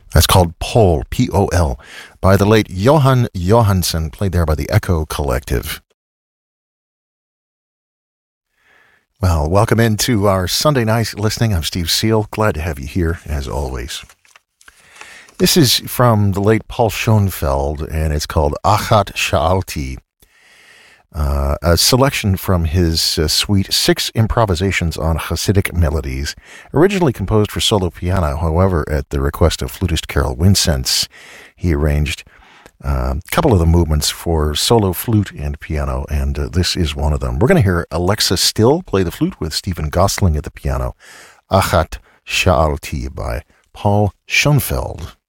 That's called Pol, P-O-L, by the late Johan Johansson, played there by the Echo Collective. Well, welcome into our Sunday night listening. I'm Steve Seal. Glad to have you here, as always. This is from the late Paul Schoenfeld, and it's called Achat Sha'alti, a selection from his suite, 6 improvisations on Hasidic melodies, originally composed for solo piano. However, at the request of flutist Carol Winsense, he arranged a couple of the movements for solo flute and piano, and this is one of them. We're going to hear Alexa Still play the flute with Stephen Gosling at the piano. Achat Sha'alti by Paul Schoenfeld.